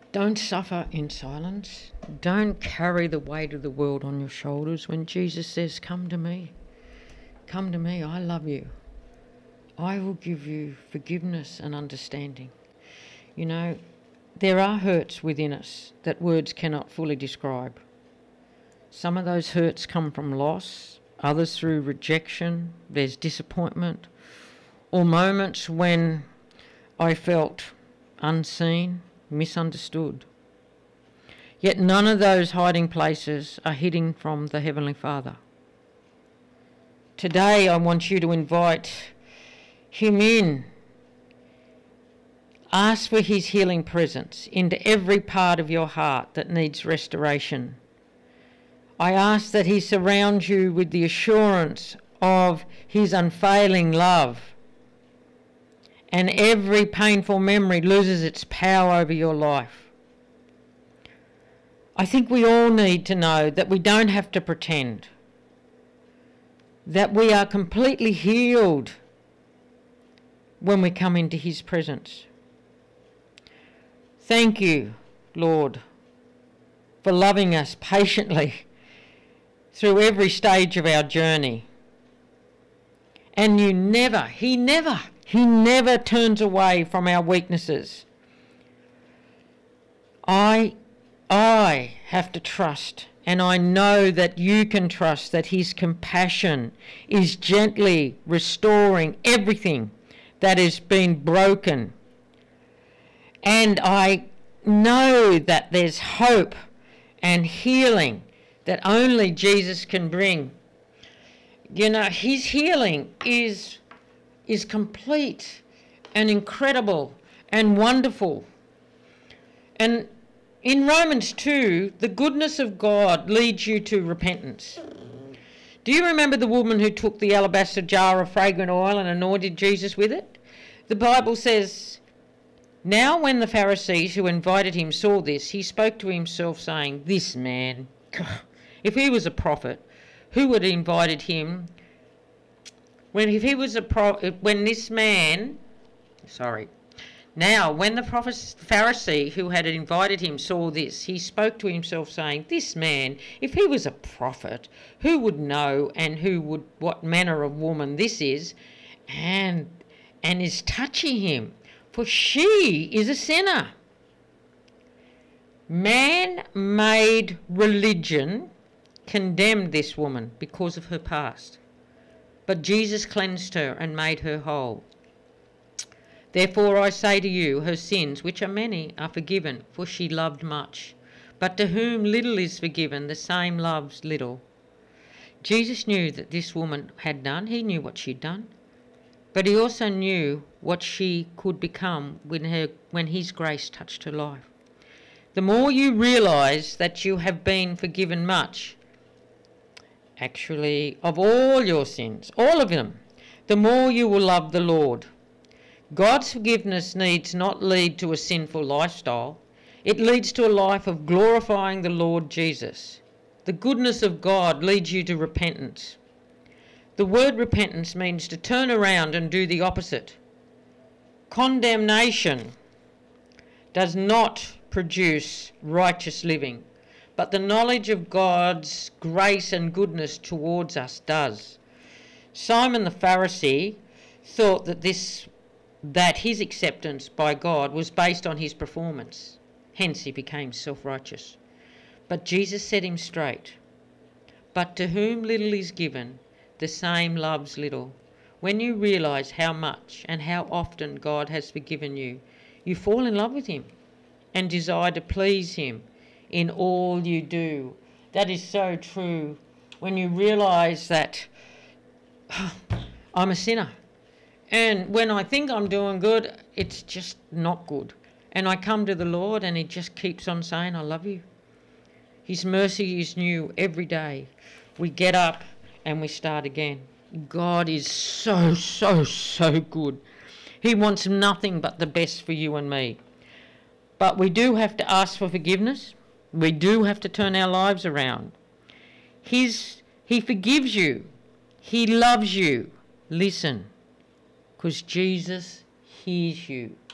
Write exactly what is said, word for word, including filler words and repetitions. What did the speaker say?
Don't suffer in silence. Don't carry the weight of the world on your shoulders when Jesus says, come to me. Come to me, I love you. I will give you forgiveness and understanding. You know, there are hurts within us that words cannot fully describe. Some of those hurts come from loss, others through rejection, there's disappointment, or moments when I felt unseen, misunderstood. Yet none of those hiding places are hidden from the Heavenly Father. Today I want you to invite Him in. Ask for His healing presence into every part of your heart that needs restoration. I ask that He surrounds you with the assurance of His unfailing love, and every painful memory loses its power over your life. I think we all need to know that we don't have to pretend, that we are completely healed when we come into His presence. Thank you, Lord, for loving us patiently through every stage of our journey. And you never, He never, He never turns away from our weaknesses. I, I have to trust, and I know that you can trust that His compassion is gently restoring everything that has been broken. And I know that there's hope and healing that only Jesus can bring. You know, His healing is, is complete and incredible and wonderful. And in Romans two, the goodness of God leads you to repentance. Do you remember the woman who took the alabaster jar of fragrant oil and anointed Jesus with it? The Bible says, now when the Pharisees who invited him saw this, he spoke to himself, saying, this man, if he was a prophet, who would have invited him? When if he was a pro, when this man, sorry, now when the prophet Pharisee who had invited him saw this, he spoke to himself, saying, this man, if he was a prophet, who would know and who would what manner of woman this is, and and is touching him, for she is a sinner. Man-made religion condemned this woman because of her past, but Jesus cleansed her and made her whole. Therefore I say to you, her sins, which are many, are forgiven, for she loved much. But to whom little is forgiven, the same loves little. Jesus knew that this woman had done. He knew what she'd done. But he also knew what she could become when, her, when his grace touched her life. The more you realise that you have been forgiven much, actually of all your sins, all of them, the more you will love the Lord. God's forgiveness needs not lead to a sinful lifestyle. It leads to a life of glorifying the Lord Jesus. The goodness of God leads you to repentance. The word repentance means to turn around and do the opposite. Condemnation does not produce righteous living, but the knowledge of God's grace and goodness towards us does. Simon the Pharisee thought that this that his acceptance by God was based on his performance. Hence he became self-righteous. But Jesus set him straight. But to whom little is given, the same loves little. When you realise how much and how often God has forgiven you, you fall in love with him and desire to please him in all you do. That is so true. When you realise that oh, I'm a sinner, and when I think I'm doing good, it's just not good. And I come to the Lord and he just keeps on saying, I love you. His mercy is new every day. We get up and we start again. God is so, so, so good. He wants nothing but the best for you and me. But we do have to ask for forgiveness. We do have to turn our lives around. His, he forgives you. He loves you. Listen. Because Jesus hears you.